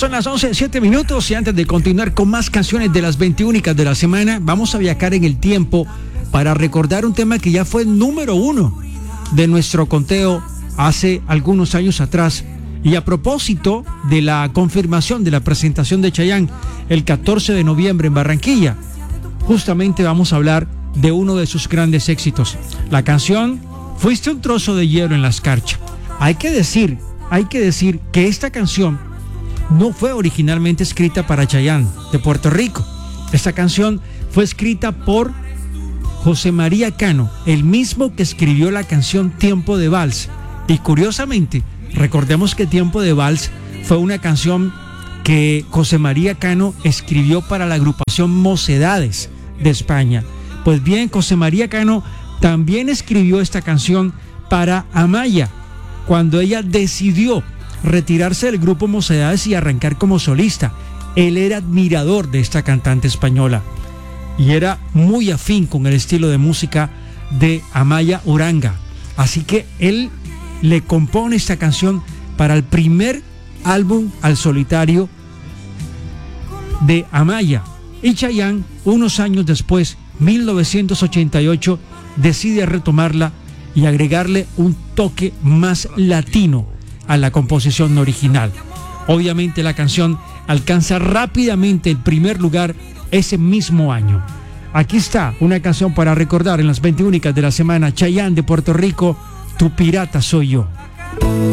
Son las 11:07 y antes de continuar con más canciones de las 21 de la semana, vamos a viajar en el tiempo para recordar un tema que ya fue número 1 de nuestro conteo hace algunos años atrás. Y a propósito de la confirmación de la presentación de Chayanne el 14 de noviembre en Barranquilla, justamente vamos a hablar de uno de sus grandes éxitos. La canción Fuiste un trozo de hielo en la escarcha. Hay que decir que esta canción no fue originalmente escrita para Chayanne de Puerto Rico. Esta canción fue escrita por José María Cano, el mismo que escribió la canción Tiempo de Vals. Y curiosamente, recordemos que Tiempo de Vals fue una canción que José María Cano escribió para la agrupación Mocedades de España. Pues bien, José María Cano también escribió esta canción para Amaya, cuando ella decidió retirarse del grupo Mocedades y arrancar como solista. Él era admirador de esta cantante española y era muy afín con el estilo de música de Amaya Uranga. Así que él le compone esta canción para el primer álbum al solitario de Amaya. Y Chayanne, unos años después, 1988, decide retomarla y agregarle un toque más latino a la composición original. Obviamente la canción alcanza rápidamente el primer lugar ese mismo año. Aquí está una canción para recordar en las 21 de la semana. Chayanne de Puerto Rico, Tu pirata soy yo.